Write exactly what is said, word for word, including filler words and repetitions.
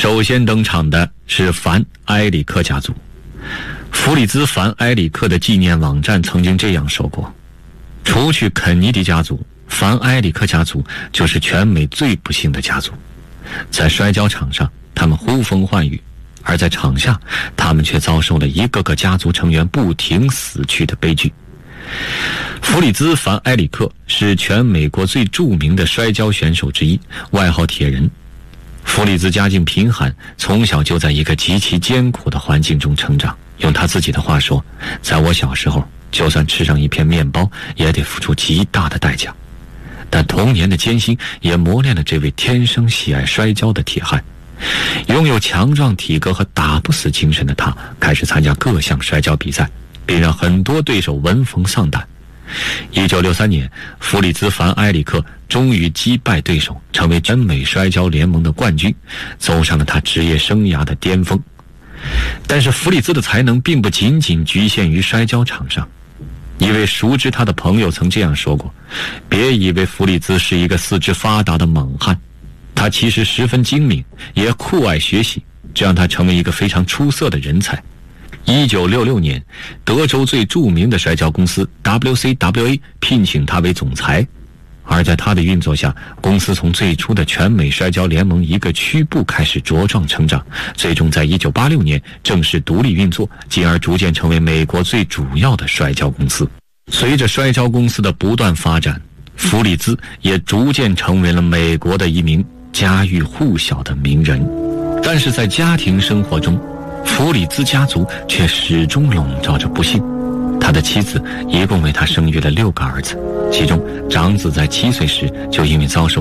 首先登场的是凡埃里克家族。弗里兹·凡埃里克的纪念网站曾经这样说过：除去肯尼迪家族，凡埃里克家族就是全美最不幸的家族。在摔跤场上，他们呼风唤雨，而在场下，他们却遭受了一个个家族成员不停死去的悲剧。弗里兹·凡埃里克是全美国最著名的摔跤选手之一，外号铁人。弗里兹家境贫寒，从小就在一个极其艰苦的环境中成长。用他自己的话说，在我小时候，就算吃上一片面包，也得付出极大的代价。但童年的艰辛也磨练了这位天生喜爱摔跤的铁汉。拥有强壮体格和打不死精神的他，开始参加各项摔跤比赛，并让很多对手闻风丧胆。一九六三年，弗里兹·凡埃里克终于击败对手，成为全美摔跤联盟的冠军，走上了他职业生涯的巅峰。但是弗里兹的才能并不仅仅局限于摔跤场上。一位熟知他的朋友曾这样说过：别以为弗里兹是一个四肢发达的猛汉，他其实十分精明，也酷爱学习，这让他成为一个非常出色的人才。一九六六年，德州最著名的摔跤公司 W C W A 聘请他为总裁，而在他的运作下，公司从最初的全美摔跤联盟一个区部开始茁壮成长，最终在一九八六年正式独立运作，进而逐渐成为美国最主要的摔跤公司。随着摔跤公司的不断发展，弗里兹也逐渐成为了美国的一名家喻户晓的名人。但是在家庭生活中，弗里兹家族却始终笼罩着不幸。他的妻子一共为他生育了六个儿子，其中长子在七岁时就因为遭受